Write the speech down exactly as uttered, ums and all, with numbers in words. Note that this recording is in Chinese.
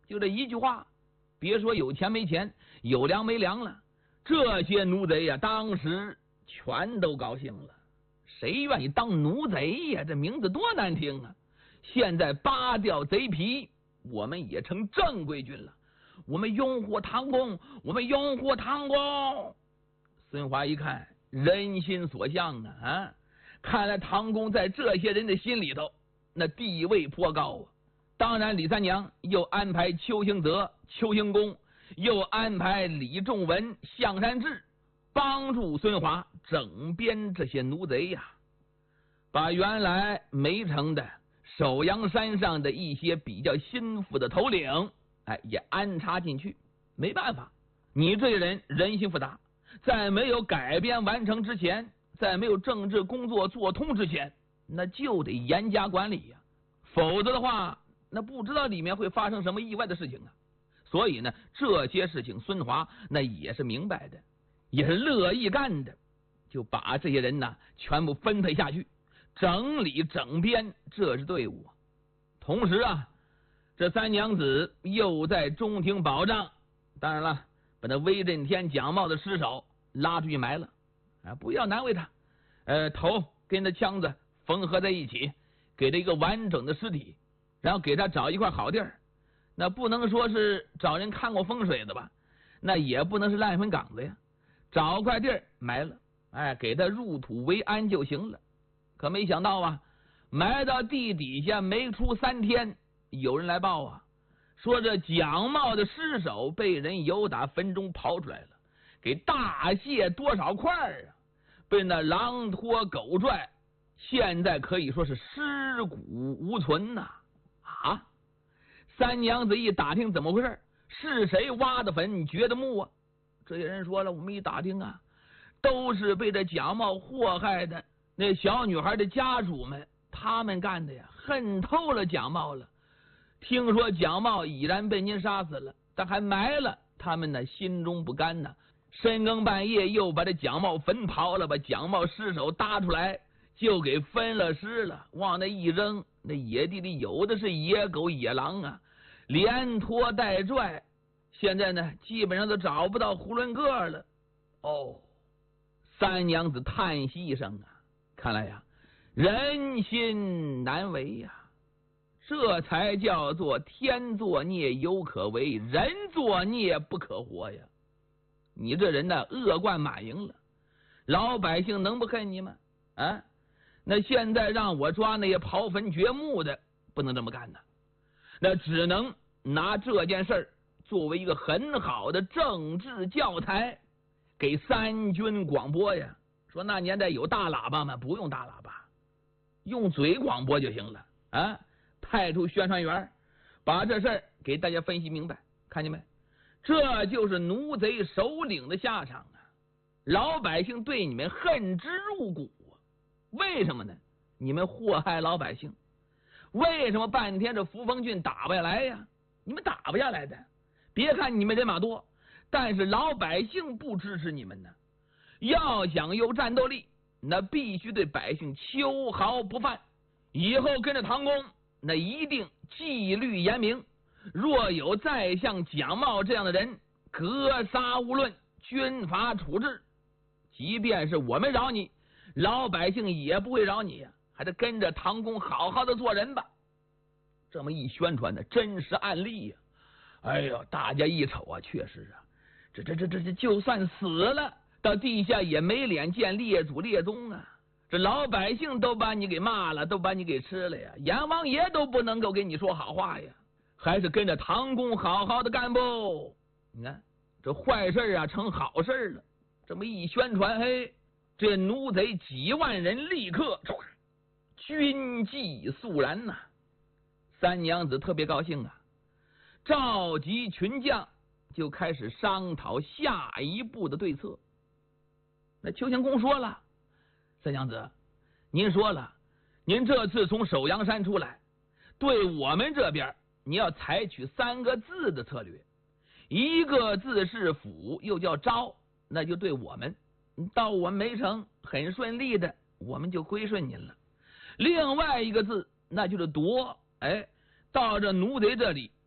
就这一句话，别说有钱没钱，有粮没粮了，这些奴贼呀，当时全都高兴了。谁愿意当奴贼呀？这名字多难听啊！现在扒掉贼皮，我们也成正规军了。我们拥护唐公，我们拥护唐公。孙华一看，人心所向啊啊！看来唐公在这些人的心里头，那地位颇高啊。当然，李三娘又安排邱兴泽、邱兴公，又安排李仲文、向山志，帮助孙华整编这些奴贼呀、啊，把原来没成的首阳山上的一些比较心腹的头领，哎，也安插进去。没办法，你这些人人心复杂，在没有改编完成之前，在没有政治工作做通之前，那就得严加管理呀、啊，否则的话，那不知道里面会发生什么意外的事情啊。所以呢，这些事情孙华那也是明白的，也是乐意干的，就把这些人呢全部分配下去，整理整编这支队伍。同时啊，这三娘子又在中庭保障，当然了，把那威震天蒋茂的尸首拉出去埋了啊，不要难为他，呃，头跟那枪子缝合在一起，给他一个完整的尸体，然后给他找一块好地儿。那不能说是找人看过风水的吧，那也不能是烂坟岗子呀，找块地儿埋了，哎，给他入土为安就行了。可没想到啊，埋到地底下没出三天，有人来报啊，说这蒋茂的尸首被人由打坟中刨出来了，给大卸多少块啊，被那狼拖狗拽，现在可以说是尸骨无存呐！啊！三娘子一打听怎么回事，是谁挖的坟掘的墓啊？这些人说了，我们一打听啊，都是被这蒋茂祸害的那小女孩的家属们，他们干的呀，恨透了蒋茂了。听说蒋茂已然被您杀死了，但还埋了，他们呢心中不甘呢，深更半夜又把这蒋茂坟刨了，把蒋茂尸首搭出来，就给分了尸了，往那一扔，那野地里有的是野狗野狼啊，连拖带拽，现在呢基本上都找不到囫囵个了。哦，三娘子叹息一声啊，看来呀人心难为呀，这才叫做天作孽犹可为，人作孽不可活呀。你这人呢恶贯满盈了，老百姓能不恨你吗？啊，那现在让我抓那些刨坟掘墓的，不能这么干呢，那只能拿这件事儿作为一个很好的政治教材，给三军广播呀。说那年代有大喇叭吗？不用大喇叭，用嘴广播就行了啊！派出宣传员，把这事儿给大家分析明白。看见没？这就是奴贼首领的下场啊！老百姓对你们恨之入骨啊！为什么呢？你们祸害老百姓。为什么半天这扶风郡打不下来呀？你们打不下来的。别看你们人马多，但是老百姓不支持你们呢。要想有战斗力，那必须对百姓秋毫不犯。以后跟着唐公，那一定纪律严明。若有再像蒋茂这样的人，格杀勿论，军法处置。即便是我们饶你，老百姓也不会饶你呀，还得跟着唐公好好的做人吧。这么一宣传的真实案例呀，哎呦，大家一瞅啊，确实啊，这这这这这就算死了，到地下也没脸见列祖列宗啊！这老百姓都把你给骂了，都把你给吃了呀！阎王爷都不能够给你说好话呀！还是跟着唐公好好的干部。你看这坏事啊成好事了，这么一宣传，嘿，这奴贼几万人立刻军纪肃然呐、啊！三娘子特别高兴啊，召集群将就开始商讨下一步的对策。那邱兴公说了，三娘子，您说了，您这次从首阳山出来，对我们这边你要采取三个字的策略，一个字是辅，又叫招，那就对我们到我们没成很顺利的，我们就归顺您了。另外一个字那就是夺，哎，到这奴贼这里